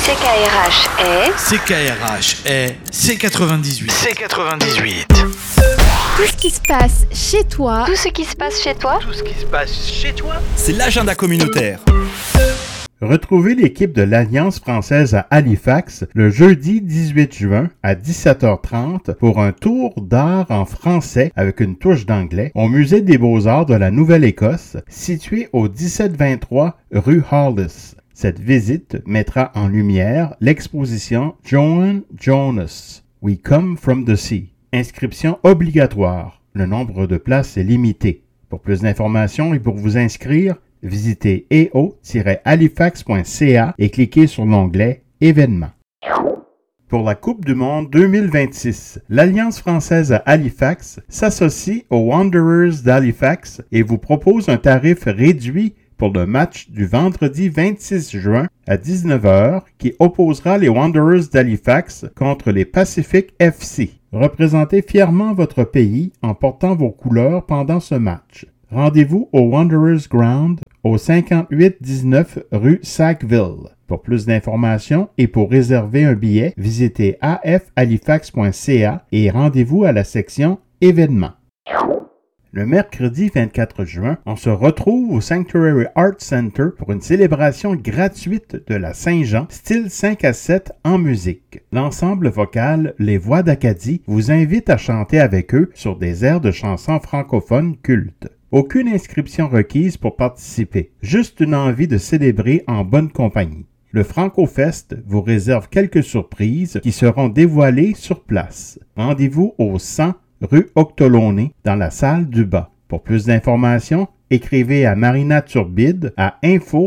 CKRH est... CKRH est C98. C98. Tout ce qui se passe chez toi. Tout ce qui se passe chez toi. Tout ce qui se passe chez toi. C'est l'agenda communautaire. Retrouvez l'équipe de l'Alliance française à Halifax le jeudi 18 juin à 17h30 pour un tour d'art en français avec une touche d'anglais au Musée des Beaux-Arts de la Nouvelle-Écosse, situé au 1723 rue Hollis. Cette visite mettra en lumière l'exposition Joan Jonas, We Come From the Sea. Inscription obligatoire. Le nombre de places est limité. Pour plus d'informations et pour vous inscrire, visitez eo-halifax.ca et cliquez sur l'onglet Événements. Pour la Coupe du monde 2026, l'Alliance française à Halifax s'associe aux Wanderers d'Halifax et vous propose un tarif réduit pour le match du vendredi 26 juin à 19h qui opposera les Wanderers d'Halifax contre les Pacific FC. Représentez fièrement votre pays en portant vos couleurs pendant ce match. Rendez-vous au Wanderers Ground au 5819 rue Sackville. Pour plus d'informations et pour réserver un billet, visitez afhalifax.ca et rendez-vous à la section Événements. Le mercredi 24 juin, on se retrouve au Sanctuary Art Center pour une célébration gratuite de la Saint-Jean, style 5 à 7 en musique. L'ensemble vocal Les Voix d'Acadie vous invite à chanter avec eux sur des airs de chansons francophones cultes. Aucune inscription requise pour participer, juste une envie de célébrer en bonne compagnie. Le FrancoFest vous réserve quelques surprises qui seront dévoilées sur place. Rendez-vous au 100 rue Octolone dans la salle du bas. Pour plus d'informations, écrivez à Marina Turbide à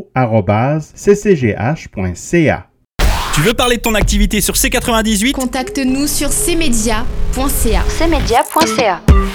info@ccgh.ca. Tu veux parler de ton activité sur C98? Contacte-nous sur cmedia.ca. cmedia.ca.